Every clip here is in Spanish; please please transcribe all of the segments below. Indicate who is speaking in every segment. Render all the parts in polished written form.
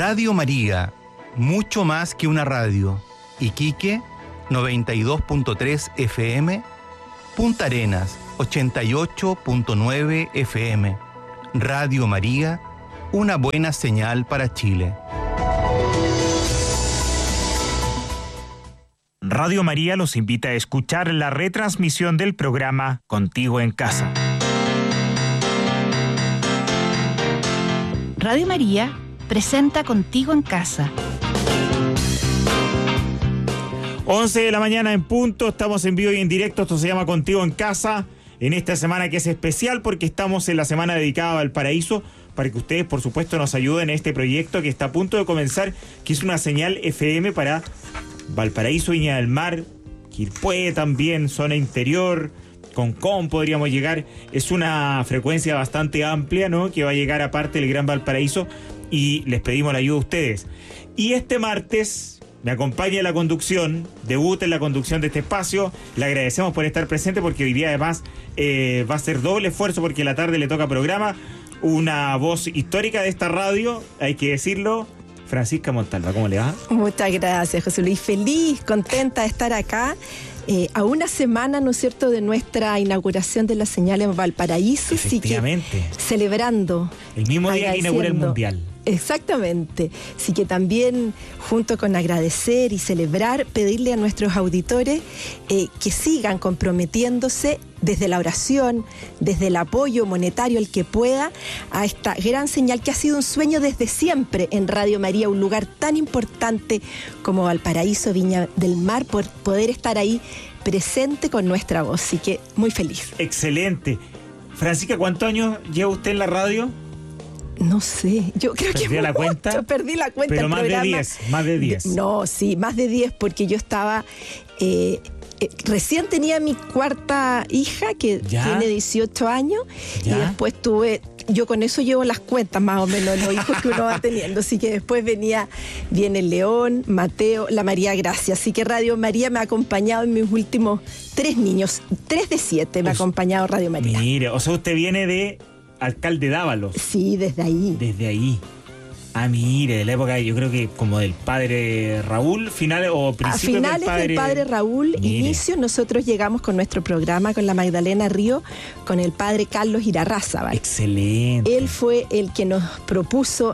Speaker 1: Radio María, mucho más que una radio. Iquique, 92.3 FM. Punta Arenas, 88.9 FM. Radio María, una buena señal para Chile.
Speaker 2: Radio María los invita a escuchar la retransmisión del programa Contigo en Casa.
Speaker 3: Radio María presenta Contigo en Casa.
Speaker 2: 11 de la mañana en punto, estamos en vivo y en directo, esto se llama Contigo en Casa, en esta semana que es especial porque estamos en la semana dedicada a Valparaíso, para que ustedes por supuesto nos ayuden en este proyecto que está a punto de comenzar, que es una señal FM para Valparaíso, Viña del Mar, Quilpué también, zona interior, Concón podríamos llegar. Es una frecuencia bastante amplia, ¿no?, que va a llegar aparte del Gran Valparaíso, y les pedimos la ayuda a ustedes. Y este martes me acompaña en la conducción, debuta en la conducción de este espacio. Le agradecemos por estar presente porque hoy día además va a ser doble esfuerzo porque la tarde le toca programa. Una voz histórica de esta radio, hay que decirlo, Francisca Montalva. ¿Cómo le va?
Speaker 4: Muchas gracias, José Luis. Feliz, contenta de estar acá. A una semana, ¿no es cierto?, de nuestra inauguración de la señal en Valparaíso.
Speaker 2: Efectivamente.
Speaker 4: Así que celebrando.
Speaker 2: El mismo día que inaugura el Mundial.
Speaker 4: Exactamente. Así que también, junto con agradecer y celebrar, pedirle a nuestros auditores que sigan comprometiéndose desde la oración, desde el apoyo monetario el que pueda, a esta gran señal que ha sido un sueño desde siempre en Radio María, un lugar tan importante como Valparaíso, Viña del Mar, por poder estar ahí presente con nuestra voz. Así que muy feliz.
Speaker 2: Excelente. Francisca, ¿cuántos años lleva usted en la radio?
Speaker 4: No sé, yo creo que
Speaker 2: ¿Perdí la cuenta?
Speaker 4: Perdí la cuenta.
Speaker 2: Pero más de 10, más de 10.
Speaker 4: No, sí, más de 10, porque yo estaba... recién tenía mi cuarta hija, que tiene 18 años, y después yo con eso llevo las cuentas más o menos, los hijos que uno va teniendo, así que después viene el León, Mateo, la María Gracia, así que Radio María me ha acompañado en mis últimos 3 niños, 3 de 7 me ha acompañado Radio María.
Speaker 2: Mire, o sea, usted viene de Alcalde Dávalos.
Speaker 4: Sí, desde ahí.
Speaker 2: Desde ahí. Ah, mire, de la época, yo creo que como del padre Raúl, finales o principios
Speaker 4: del padre Raúl,
Speaker 2: mire.
Speaker 4: Inicio, nosotros llegamos con nuestro programa con la Magdalena Río, con el padre Carlos Irarrázaval.
Speaker 2: Excelente.
Speaker 4: Él fue el que nos propuso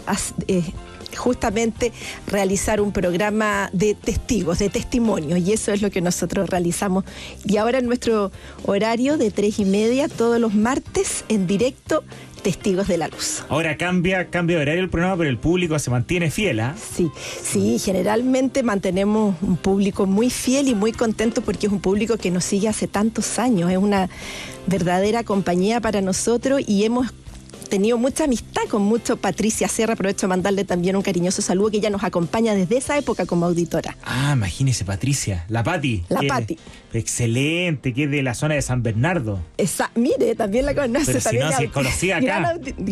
Speaker 4: justamente realizar un programa de testigos, de testimonios, y eso es lo que nosotros realizamos. Y ahora en nuestro horario de 3:30, todos los martes, en directo, Testigos de la Luz.
Speaker 2: Ahora cambia de horario el programa, pero el público se mantiene fiel, ¿ah?
Speaker 4: Sí, generalmente mantenemos un público muy fiel y muy contento porque es un público que nos sigue hace tantos años, es una verdadera compañía para nosotros y hemos tenido mucha amistad con Patricia Serra. Aprovecho de mandarle también un cariñoso saludo, que ella nos acompaña desde esa época como auditora.
Speaker 2: Ah, imagínese, Patricia. La Pati.
Speaker 4: Pati.
Speaker 2: Excelente, que es de la zona de San Bernardo.
Speaker 4: Mire, también la conoce.
Speaker 2: Pero
Speaker 4: también
Speaker 2: si es conocida acá.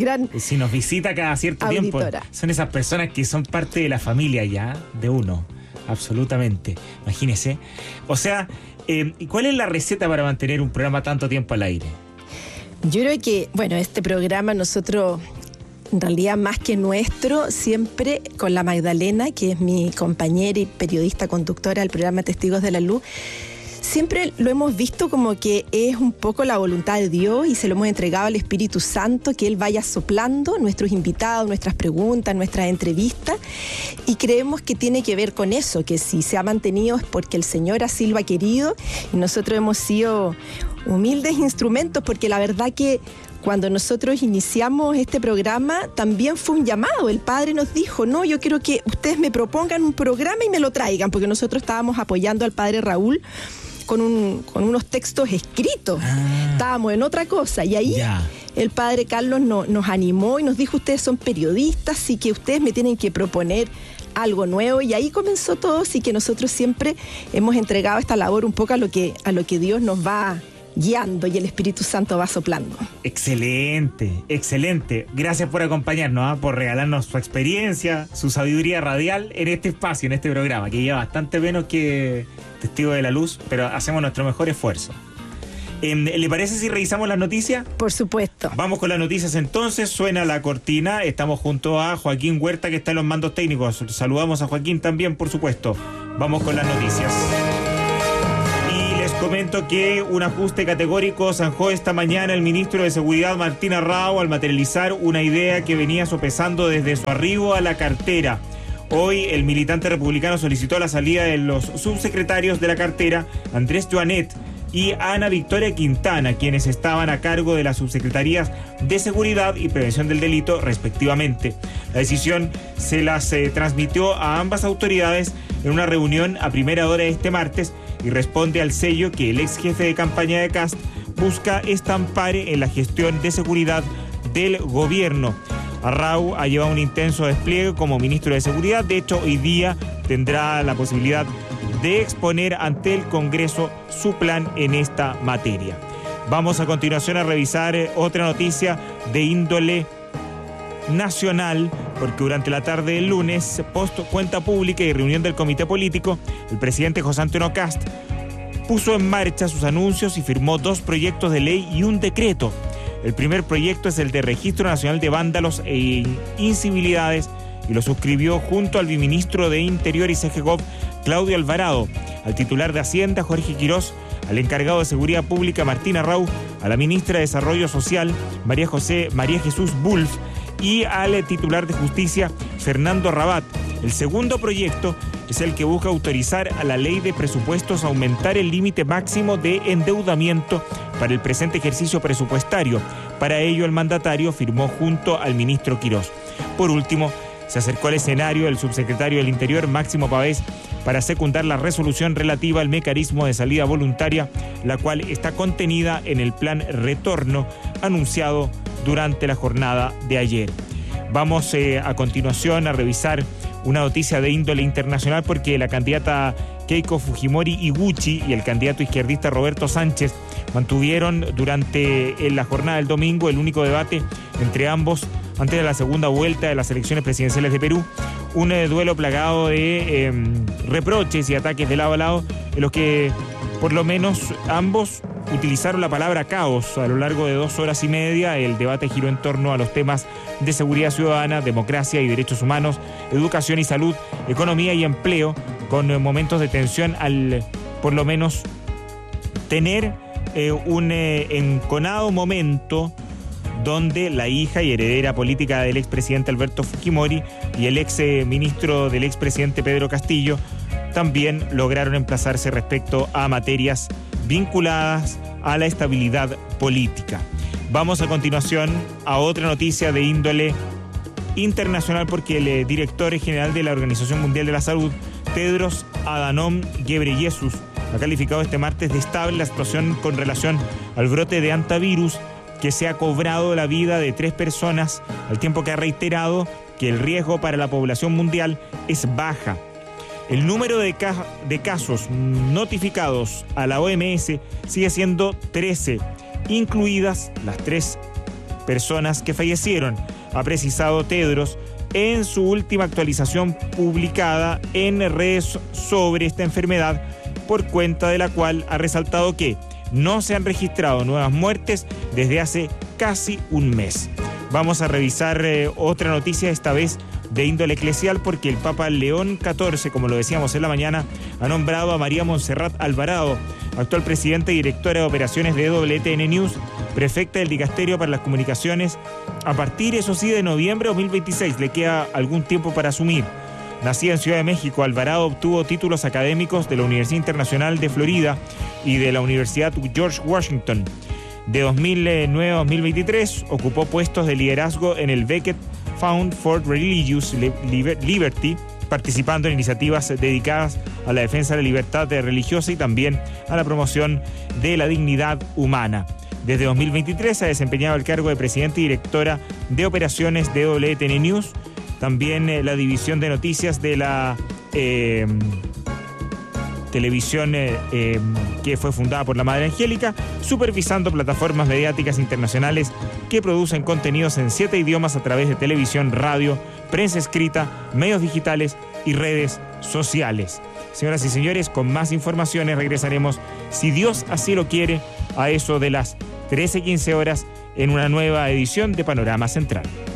Speaker 2: Si nos visita cada cierto
Speaker 4: auditora.
Speaker 2: Tiempo. Son esas personas que son parte de la familia ya, de uno. Absolutamente. Imagínese. O sea, ¿y cuál es la receta para mantener un programa tanto tiempo al aire?
Speaker 4: Yo creo que, este programa nosotros, en realidad más que nuestro, siempre con la Magdalena, que es mi compañera y periodista conductora del programa Testigos de la Luz, siempre lo hemos visto como que es un poco la voluntad de Dios y se lo hemos entregado al Espíritu Santo, que Él vaya soplando nuestros invitados, nuestras preguntas, nuestras entrevistas, y creemos que tiene que ver con eso, que si se ha mantenido es porque el Señor así lo ha querido y nosotros hemos sido humildes instrumentos, porque la verdad que cuando nosotros iniciamos este programa también fue un llamado. El Padre nos dijo, no, yo quiero que ustedes me propongan un programa y me lo traigan, porque nosotros estábamos apoyando al Padre Raúl con unos textos escritos. Estábamos en otra cosa y ahí el Padre Carlos nos animó y nos dijo, ustedes son periodistas, así que ustedes me tienen que proponer algo nuevo, y ahí comenzó todo. Así que nosotros siempre hemos entregado esta labor un poco a lo que Dios nos va guiando y el Espíritu Santo va soplando.
Speaker 2: Excelente, excelente. Gracias por acompañarnos, por regalarnos su experiencia, su sabiduría radial en este espacio, en este programa, que lleva bastante menos que Testigo de la Luz, pero hacemos nuestro mejor esfuerzo. ¿Le parece si revisamos las noticias?
Speaker 4: Por supuesto.
Speaker 2: Vamos con las noticias entonces, suena la cortina, estamos junto a Joaquín Huerta que está en los mandos técnicos. Saludamos a Joaquín también, por supuesto. Vamos con las noticias. Y les comento que un ajuste categórico zanjó esta mañana el ministro de Seguridad Martín Arrau al materializar una idea que venía sopesando desde su arribo a la cartera. Hoy el militante republicano solicitó la salida de los subsecretarios de la cartera, Andrés Joanet y Ana Victoria Quintana, quienes estaban a cargo de las subsecretarías de Seguridad y Prevención del Delito, respectivamente. La decisión se las transmitió a ambas autoridades en una reunión a primera hora de este martes y responde al sello que el ex jefe de campaña de Kast busca estampar en la gestión de seguridad del gobierno. Arrau ha llevado un intenso despliegue como ministro de Seguridad. De hecho, hoy día tendrá la posibilidad de exponer ante el Congreso su plan en esta materia. Vamos a continuación a revisar otra noticia de índole nacional, porque durante la tarde del lunes, post cuenta pública y reunión del comité político, el presidente José Antonio Kast puso en marcha sus anuncios y firmó 2 proyectos de ley y un decreto. El primer proyecto es el de Registro Nacional de Vándalos e Incivilidades y lo suscribió junto al viceministro de Interior y CGGOV, Claudio Alvarado, al titular de Hacienda, Jorge Quirós, al encargado de Seguridad Pública, Martín Arrau, a la ministra de Desarrollo Social, María Jesús Bulf, y al titular de Justicia, Fernando Rabat. El segundo proyecto es el que busca autorizar a la ley de presupuestos a aumentar el límite máximo de endeudamiento para el presente ejercicio presupuestario. Para ello, el mandatario firmó junto al ministro Quirós. Por último, se acercó al escenario el subsecretario del Interior, Máximo Pavés, para secundar la resolución relativa al mecanismo de salida voluntaria, la cual está contenida en el plan Retorno anunciado durante la jornada de ayer. Vamos a continuación a revisar una noticia de índole internacional, porque la candidata Keiko Fujimori Iguchi y el candidato izquierdista Roberto Sánchez mantuvieron durante la jornada del domingo el único debate entre ambos antes de la segunda vuelta de las elecciones presidenciales de Perú, un duelo plagado de reproches y ataques de lado a lado, en los que por lo menos ambos utilizaron la palabra caos. A lo largo de 2 horas y media, el debate giró en torno a los temas de seguridad ciudadana, democracia y derechos humanos, educación y salud, economía y empleo, con momentos de tensión al, por lo menos, tener un enconado momento donde la hija y heredera política del expresidente Alberto Fujimori y el ex ministro del expresidente Pedro Castillo también lograron emplazarse respecto a materias vinculadas a la estabilidad política. Vamos a continuación a otra noticia de índole internacional, porque el director general de la Organización Mundial de la Salud, Tedros Adhanom Ghebreyesus, ha calificado este martes de estable la situación con relación al brote de hantavirus que se ha cobrado la vida de 3 personas, al tiempo que ha reiterado que el riesgo para la población mundial es baja. El número de casos notificados a la OMS sigue siendo 13, incluidas las 3 personas que fallecieron, ha precisado Tedros en su última actualización publicada en redes sobre esta enfermedad, por cuenta de la cual ha resaltado que no se han registrado nuevas muertes desde hace casi un mes. Vamos a revisar otra noticia, esta vez de índole eclesial, porque el Papa León XIV, como lo decíamos en la mañana, ha nombrado a María Montserrat Alvarado, actual presidenta y directora de operaciones de WTN News, prefecta del Dicasterio para las Comunicaciones, a partir, eso sí, de noviembre de 2026. Le queda algún tiempo para asumir. Nacida en Ciudad de México, Alvarado obtuvo títulos académicos de la Universidad Internacional de Florida y de la Universidad George Washington. De 2009 a 2023 ocupó puestos de liderazgo en el Becket Fund for Religious Liberty, participando en iniciativas dedicadas a la defensa de la libertad religiosa y también a la promoción de la dignidad humana. Desde 2023 ha desempeñado el cargo de presidenta y directora de operaciones de WTN News, también la división de noticias de la televisión que fue fundada por la Madre Angélica, supervisando plataformas mediáticas internacionales que producen contenidos en 7 idiomas a través de televisión, radio, prensa escrita, medios digitales y redes sociales. Señoras y señores, con más informaciones regresaremos, si Dios así lo quiere, a eso de las 13:15 horas en una nueva edición de Panorama Central.